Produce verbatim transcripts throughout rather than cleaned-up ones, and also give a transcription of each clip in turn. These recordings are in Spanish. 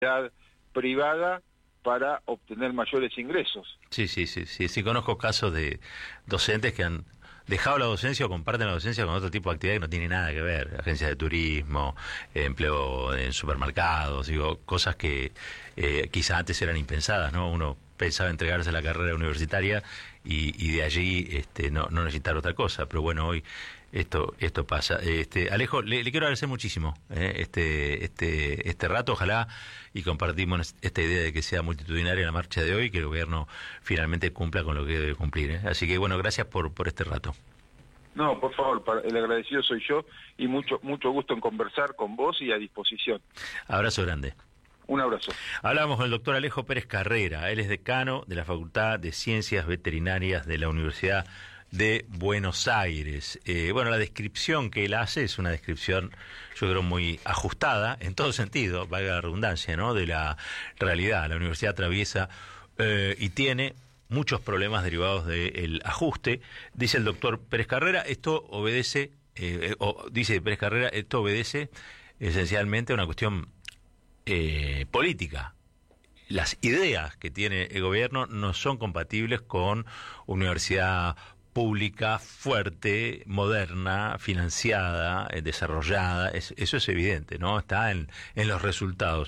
privada para obtener mayores ingresos. Sí, sí, sí, sí, sí, conozco casos de docentes que han dejado la docencia o comparten la docencia con otro tipo de actividad que no tiene nada que ver, agencias de turismo, eh, empleo en supermercados, digo, cosas que eh, quizás antes eran impensadas, ¿no? Uno pensaba entregarse a la carrera universitaria y, y de allí este, no, no necesitar otra cosa, pero bueno, hoy esto esto pasa. Este, Alejo, le, le quiero agradecer muchísimo eh, este este este rato, ojalá y compartimos esta idea de que sea multitudinaria la marcha de hoy, que el gobierno finalmente cumpla con lo que debe cumplir. ¿eh? Así que bueno, gracias por por este rato. No, por favor, el agradecido soy yo y mucho mucho gusto en conversar con vos y a disposición. Abrazo grande. Un abrazo. Hablamos con el doctor Alejo Pérez Carrera, él es decano de la Facultad de Ciencias Veterinarias de la Universidad de Buenos Aires. Eh, bueno, la descripción que él hace es una descripción, yo creo, muy ajustada, en todo sentido, valga la redundancia, ¿no?, de la realidad. La universidad atraviesa eh, y tiene muchos problemas derivados del ajuste. Dice el doctor Pérez Carrera, esto obedece, eh, o dice Pérez Carrera, esto obedece esencialmente a una cuestión eh, política. Las ideas que tiene el gobierno no son compatibles con universidad pública, fuerte, moderna, financiada, eh, desarrollada, es, eso es evidente, ¿no? Está en, en los resultados.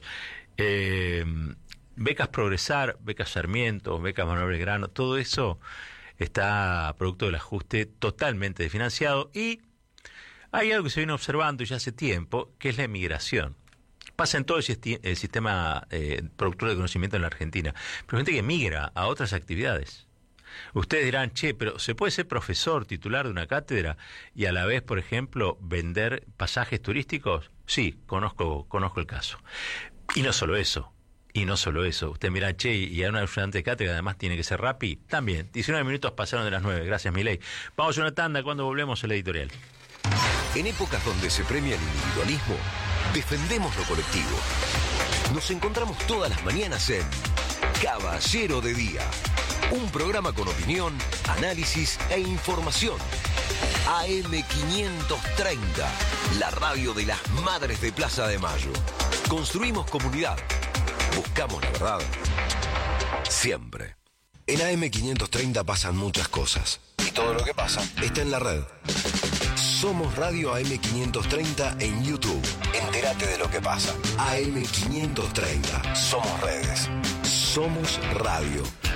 Eh, becas Progresar, becas Sarmiento, becas Manuel Belgrano, todo eso está producto del ajuste totalmente desfinanciado, y hay algo que se viene observando ya hace tiempo, que es la emigración. Pasa en todo el, sisti- el sistema eh, productor de conocimiento en la Argentina, pero gente que migra a otras actividades. Ustedes dirán, che, pero ¿se puede ser profesor titular de una cátedra y a la vez, por ejemplo, vender pasajes turísticos? Sí, conozco conozco el caso. Y no solo eso, y no solo eso. Usted mira, che, y a una ayudante de cátedra además tiene que ser Rappi. También, diecinueve minutos pasaron de las nueve, gracias Milei. Vamos a una tanda, cuando volvemos el editorial. En épocas donde se premia el individualismo, defendemos lo colectivo. Nos encontramos todas las mañanas en Caballero de Día. Un programa con opinión, análisis e información. A M quinientos treinta, la radio de las madres de Plaza de Mayo. Construimos comunidad. Buscamos la verdad. Siempre. En A M quinientos treinta pasan muchas cosas. Y todo lo que pasa está en la red. Somos Radio A M quinientos treinta en YouTube. Entérate de lo que pasa. A M quinientos treinta. Somos redes. Somos radio.